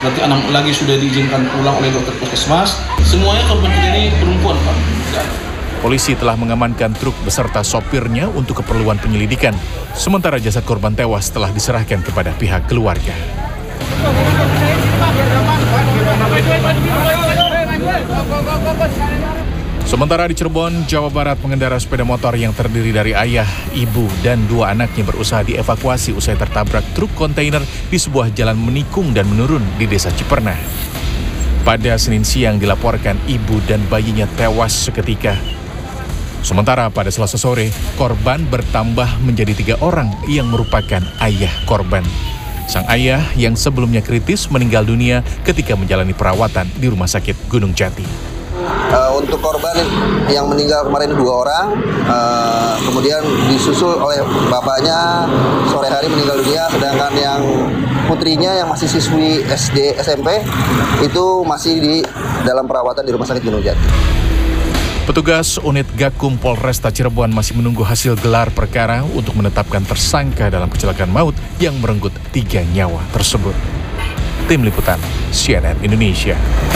Berarti 6 lagi sudah diizinkan pulang oleh dokter puskesmas. Semuanya korban ini perempuan, Pak. Polisi telah mengamankan truk beserta sopirnya untuk keperluan penyelidikan. Sementara jasad korban tewas telah diserahkan kepada pihak keluarga. Sementara di Cirebon, Jawa Barat, pengendara sepeda motor yang terdiri dari ayah, ibu, dan 2 anaknya berusaha dievakuasi usai tertabrak truk kontainer di sebuah jalan menikung dan menurun di Desa Cipernah. Pada Senin siang dilaporkan ibu dan bayinya tewas seketika. Sementara pada Selasa sore, korban bertambah menjadi 3 orang yang merupakan ayah korban. Sang ayah yang sebelumnya kritis meninggal dunia ketika menjalani perawatan di Rumah Sakit Gunung Jati. Untuk korban yang meninggal kemarin 2 orang, kemudian disusul oleh bapaknya sore hari meninggal dunia, sedangkan yang putrinya yang masih siswi SD SMP itu masih di dalam perawatan di Rumah Sakit Gunung Jati. Petugas unit Gakum Polresta Cirebon masih menunggu hasil gelar perkara untuk menetapkan tersangka dalam kecelakaan maut yang merenggut 3 nyawa tersebut. Tim Liputan CNN Indonesia.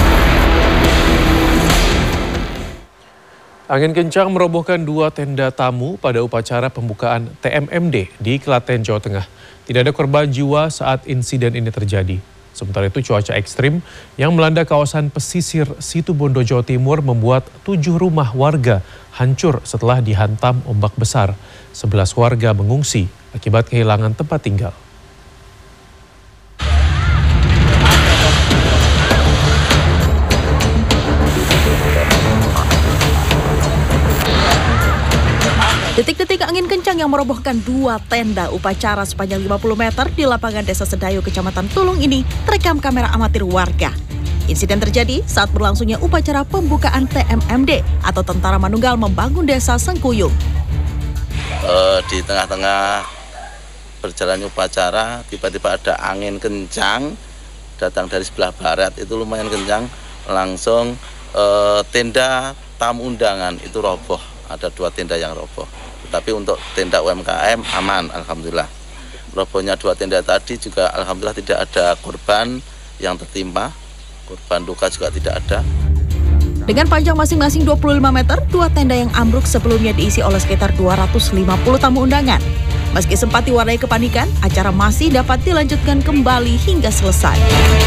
Angin kencang merobohkan 2 tenda tamu pada upacara pembukaan TMMD di Klaten, Jawa Tengah. Tidak ada korban jiwa saat insiden ini terjadi. Sementara itu cuaca ekstrim yang melanda kawasan pesisir Situbondo, Jawa Timur membuat 7 rumah warga hancur setelah dihantam ombak besar. 11 warga mengungsi akibat kehilangan tempat tinggal. Detik-detik angin kencang yang merobohkan 2 tenda upacara sepanjang 50 meter di lapangan Desa Sedayu, Kecamatan Tulung ini terekam kamera amatir warga. Insiden terjadi saat berlangsungnya upacara pembukaan TMMD atau Tentara Manunggal Membangun Desa Sengkuyung. Di tengah-tengah berjalannya upacara, tiba-tiba ada angin kencang datang dari sebelah barat, itu lumayan kencang, langsung tenda tamu undangan itu roboh. Ada 2 tenda yang roboh, tetapi untuk tenda UMKM aman, alhamdulillah. Robohnya 2 tenda tadi juga alhamdulillah tidak ada korban yang tertimpa, korban luka juga tidak ada. Dengan panjang masing-masing 25 meter, 2 tenda yang ambruk sebelumnya diisi oleh sekitar 250 tamu undangan. Meski sempat diwarnai kepanikan, acara masih dapat dilanjutkan kembali hingga selesai.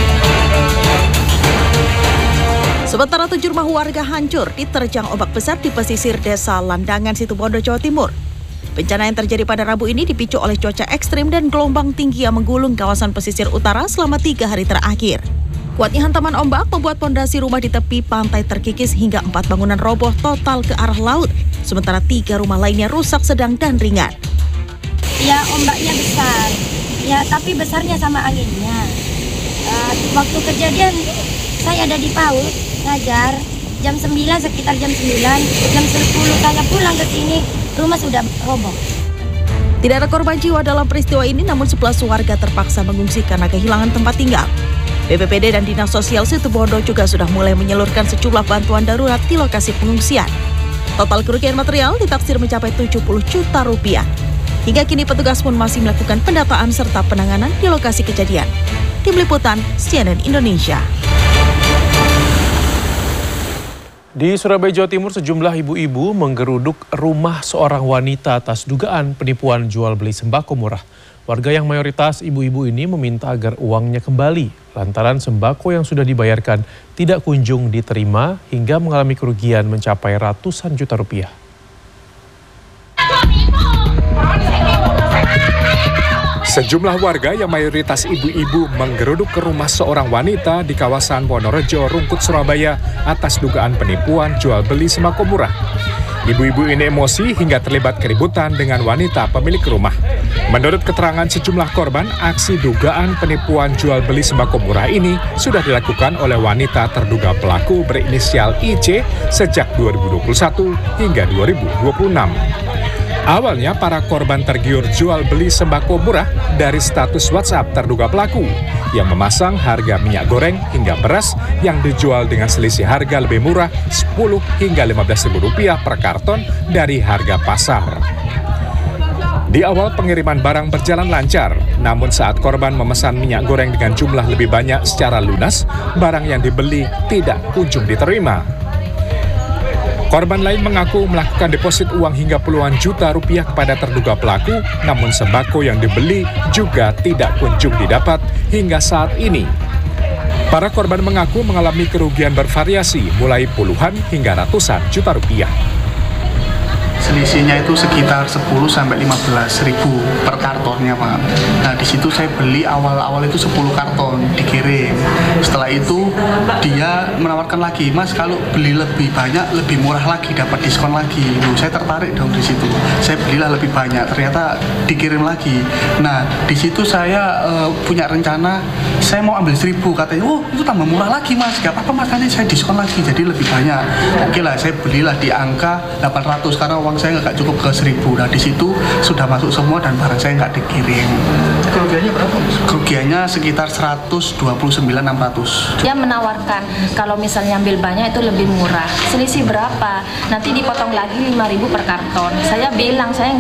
Sementara 7 rumah warga hancur diterjang ombak besar di pesisir Desa Landangan, Situbondo, Jawa Timur. Bencana yang terjadi pada Rabu ini dipicu oleh cuaca ekstrim dan gelombang tinggi yang menggulung kawasan pesisir utara selama 3 hari terakhir. Kuatnya hantaman ombak membuat pondasi rumah di tepi pantai terkikis hingga 4 bangunan roboh total ke arah laut. Sementara 3 rumah lainnya rusak sedang dan ringan. Ya, ombaknya besar. Ya, tapi besarnya sama anginnya. Waktu kejadian saya ada di PAUD ngajar jam 9, sekitar jam 9, jam 10 saya pulang ke sini, rumah sudah roboh. Tidak ada korban jiwa dalam peristiwa ini, namun 11 warga terpaksa mengungsi karena kehilangan tempat tinggal. BPBD dan Dinas Sosial Situbondo juga sudah mulai menyalurkan sejumlah bantuan darurat di lokasi pengungsian. Total kerugian material ditaksir mencapai 70 juta rupiah. Hingga kini petugas pun masih melakukan pendataan serta penanganan di lokasi kejadian. Tim Liputan CNN Indonesia. Di Surabaya, Jawa Timur, sejumlah ibu-ibu menggeruduk rumah seorang wanita atas dugaan penipuan jual beli sembako murah. Warga yang mayoritas ibu-ibu ini meminta agar uangnya kembali lantaran sembako yang sudah dibayarkan tidak kunjung diterima hingga mengalami kerugian mencapai ratusan juta rupiah. Sejumlah warga yang mayoritas ibu-ibu menggeruduk ke rumah seorang wanita di kawasan Wonorejo, Rungkut, Surabaya atas dugaan penipuan jual beli sembako murah. Ibu-ibu ini emosi hingga terlibat keributan dengan wanita pemilik rumah. Menurut keterangan sejumlah korban, aksi dugaan penipuan jual beli sembako murah ini sudah dilakukan oleh wanita terduga pelaku berinisial IC sejak 2021 hingga 2026. Awalnya para korban tergiur jual beli sembako murah dari status WhatsApp terduga pelaku yang memasang harga minyak goreng hingga beras yang dijual dengan selisih harga lebih murah 10 hingga 15 ribu rupiah per karton dari harga pasar. Di awal pengiriman barang berjalan lancar, namun saat korban memesan minyak goreng dengan jumlah lebih banyak secara lunas, barang yang dibeli tidak kunjung diterima. Korban lain mengaku melakukan deposit uang hingga puluhan juta rupiah kepada terduga pelaku, namun sembako yang dibeli juga tidak kunjung didapat hingga saat ini. Para korban mengaku mengalami kerugian bervariasi, mulai puluhan hingga ratusan juta rupiah. Selisihnya itu sekitar 10 sampai 15 ribu per kartonnya, Pak. Nah, di situ saya beli awal-awal itu 10 karton dikirim. Setelah itu dia menawarkan lagi, "Mas, kalau beli lebih banyak lebih murah lagi, dapat diskon lagi." Saya tertarik dong di situ. Saya belilah lebih banyak, ternyata dikirim lagi. Nah, di situ saya punya rencana, saya mau ambil 1000, katanya, "Oh, itu tambah murah lagi, Mas. Gak apa-apa, Mas, nanti saya diskon lagi jadi lebih banyak." Oke lah, saya belilah di angka 800 karena uang saya nggak cukup ke 1000. Nah, di situ sudah masuk semua dan barang saya nggak dikirim. Kerugiannya berapa, Mas? Kerugiannya sekitar 129.600. Dia menawarkan kalau misalnya ambil banyak itu lebih murah. Selisih berapa? Nanti dipotong lagi 5.000 per karton. Saya bilang saya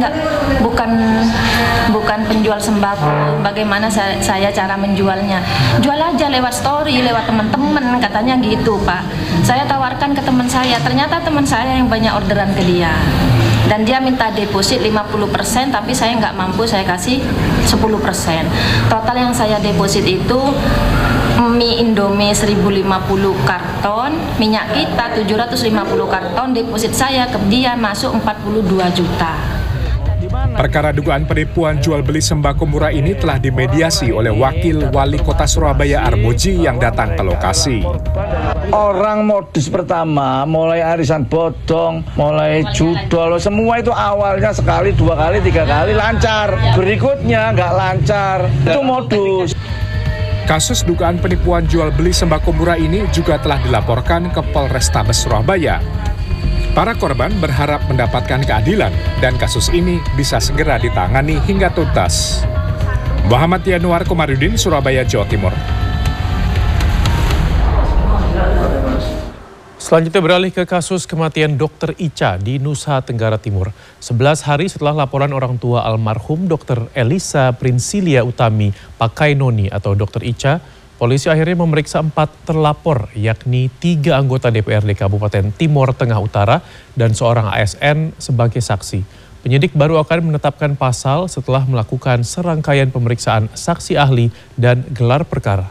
bukan penjual sembako. Bagaimana saya cara menjualnya? Jual aja lewat story, lewat teman-teman, katanya gitu, Pak. Saya tawarkan ke teman saya. Ternyata teman saya yang banyak orderan ke dia. Dan dia minta deposit 50%, tapi saya nggak mampu, saya kasih 10%. Total yang saya deposit itu mie Indomie 1050 karton, minyak kita 750 karton, deposit saya ke dia masuk 42 juta. Perkara dugaan penipuan jual beli sembako murah ini telah dimediasi oleh Wakil Wali Kota Surabaya Armuji yang datang ke lokasi. Orang modus pertama, mulai arisan bodong, mulai judol, semua itu awalnya sekali, 2 kali, 3 kali lancar. Berikutnya nggak lancar, itu modus. Kasus dugaan penipuan jual beli sembako murah ini juga telah dilaporkan ke Polrestabes Surabaya. Para korban berharap mendapatkan keadilan dan kasus ini bisa segera ditangani hingga tuntas. Muhammad Yanuar Komarudin, Surabaya, Jawa Timur. Selanjutnya beralih ke kasus kematian Dr. Ica di Nusa Tenggara Timur. 11 hari setelah laporan orang tua almarhum Dr. Elisa Prinsilia Utami Pakainoni atau Dr. Ica, polisi akhirnya memeriksa 4 terlapor, yakni 3 anggota DPRD Kabupaten Timor Tengah Utara dan seorang ASN sebagai saksi. Penyidik baru akan menetapkan pasal setelah melakukan serangkaian pemeriksaan saksi ahli dan gelar perkara.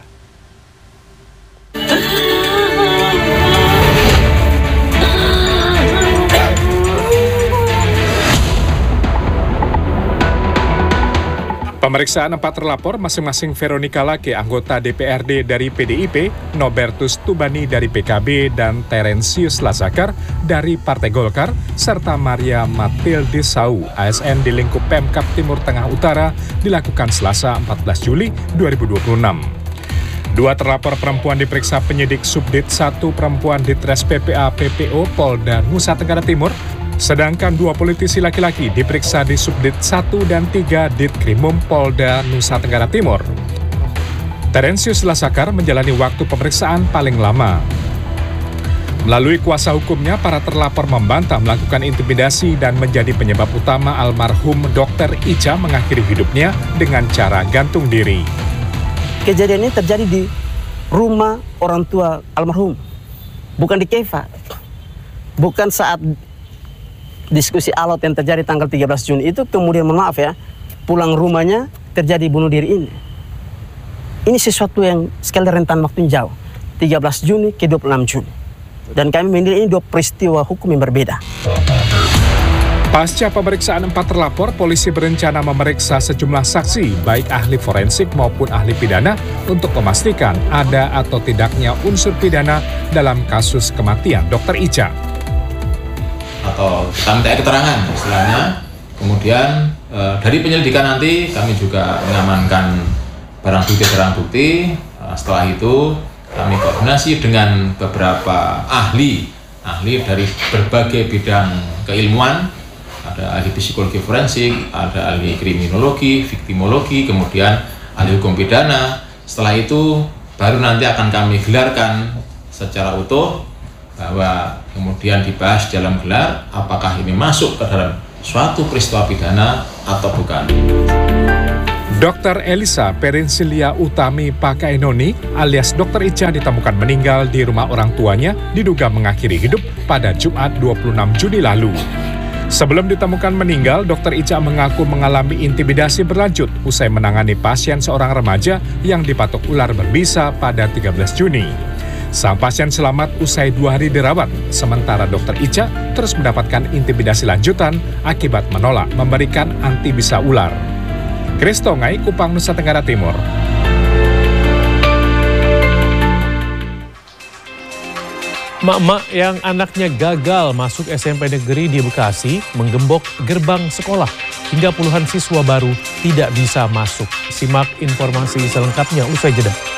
Pemeriksaan 4 terlapor masing-masing Veronica Lake, anggota DPRD dari PDIP, Nobertus Tubani dari PKB, dan Terensius Lazakar dari Partai Golkar, serta Maria Matilde Sau, ASN di lingkup Pemkab Timur Tengah Utara, dilakukan Selasa 14 Juli 2026. 2 terlapor perempuan diperiksa penyidik Subdit 1 Perempuan Ditres PPA PPO Polda Nusa Tenggara Timur, sedangkan 2 politisi laki-laki diperiksa di Subdit 1 dan 3 Ditkrimum Polda Nusa Tenggara Timur. Terensius Lazakar menjalani waktu pemeriksaan paling lama. Melalui kuasa hukumnya, para terlapor membantah melakukan intimidasi dan menjadi penyebab utama almarhum Dr. Ica mengakhiri hidupnya dengan cara gantung diri. Kejadian ini terjadi di rumah orang tua almarhum, bukan di Keva. Bukan saat diskusi alot yang terjadi tanggal 13 Juni itu, kemudian mohon maaf ya, pulang rumahnya terjadi bunuh diri ini. Ini sesuatu yang skala rentan waktu jauh, 13 Juni ke 26 Juni. Dan kami menilai ini 2 peristiwa hukum yang berbeda. Pasca pemeriksaan 4 terlapor, polisi berencana memeriksa sejumlah saksi, baik ahli forensik maupun ahli pidana, untuk memastikan ada atau tidaknya unsur pidana dalam kasus kematian Dr. Ica. Atau kita minta keterangan istilahnya. Kemudian dari penyelidikan nanti kami juga mengamankan barang bukti. Setelah itu kami koordinasi dengan beberapa ahli dari berbagai bidang keilmuan. Ada ahli psikologi forensik, ada ahli kriminologi, viktimologi, kemudian ahli hukum pidana. Setelah itu baru nanti akan kami gelarkan secara utuh, bahwa kemudian dibahas dalam gelar apakah ini masuk ke dalam suatu peristiwa pidana atau bukan. Dr. Elisa Perensilia Utami Pakaenoni alias Dr. Ica ditemukan meninggal di rumah orang tuanya diduga mengakhiri hidup pada Jumat 26 Juni lalu. Sebelum ditemukan meninggal, Dr. Ica mengaku mengalami intimidasi berlanjut usai menangani pasien seorang remaja yang dipatok ular berbisa pada 13 Juni. Sang pasien selamat usai 2 hari dirawat, sementara Dr. Ica terus mendapatkan intimidasi lanjutan akibat menolak memberikan antibisa ular. Kristongai, Kupang, Nusa Tenggara Timur. Mak-mak yang anaknya gagal masuk SMP negeri di Bekasi menggembok gerbang sekolah hingga puluhan siswa baru tidak bisa masuk. Simak informasi selengkapnya usai jeda.